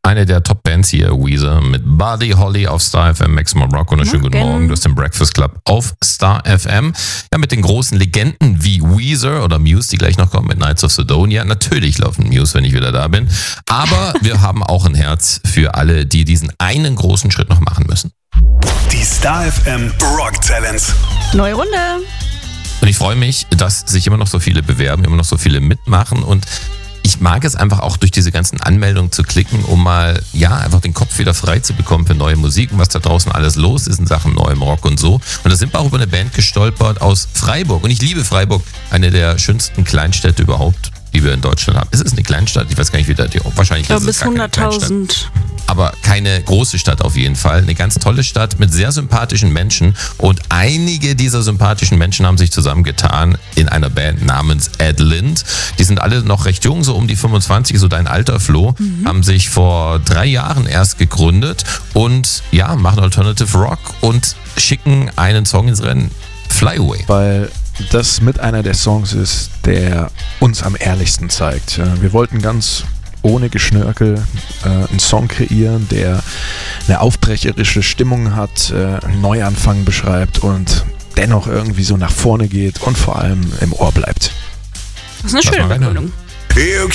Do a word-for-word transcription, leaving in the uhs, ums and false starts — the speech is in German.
eine der Top-Bands hier, Weezer, mit Buddy Holly auf Star F M, Maximum Rock. Und einen schönen guten Morgen, du hast den Breakfast Club auf Star F M. Ja, mit den großen Legenden wie Weezer oder Muse, die gleich noch kommen, mit Knights of Sidonia. Natürlich laufen Muse, wenn ich wieder da bin. Aber wir haben auch ein Herz für alle, die diesen einen großen Schritt noch machen müssen. Die Star F M Rock Talents. Neue Runde. Und ich freue mich, dass sich immer noch so viele bewerben, immer noch so viele mitmachen. Und ich mag es einfach auch durch diese ganzen Anmeldungen zu klicken, um mal, ja, einfach den Kopf wieder frei zu bekommen für neue Musik und was da draußen alles los ist in Sachen neuem Rock und so. Und da sind wir auch über eine Band gestolpert aus Freiburg. Und ich liebe Freiburg, eine der schönsten Kleinstädte überhaupt, die wir in Deutschland haben. Ist es eine Kleinstadt? Ich weiß gar nicht, wie da die, wahrscheinlich ich glaube, ist es bis gar keine hunderttausend. Kleinstadt. Aber keine große Stadt auf jeden Fall. Eine ganz tolle Stadt mit sehr sympathischen Menschen. Und einige dieser sympathischen Menschen haben sich zusammengetan in einer Band namens Ed Lind. Die sind alle noch recht jung, so um die fünfundzwanzig, so dein Alter, Flo. Mhm. Haben sich vor drei Jahren erst gegründet und ja, machen Alternative Rock und schicken einen Song ins Rennen. Fly Away. Weil das mit einer der Songs ist, der uns am ehrlichsten zeigt. Wir wollten ganz ohne Geschnörkel äh, einen Song kreieren, der eine aufbrecherische Stimmung hat, äh, einen Neuanfang beschreibt und dennoch irgendwie so nach vorne geht und vor allem im Ohr bleibt. Das ist eine schöne Begründung. Okay.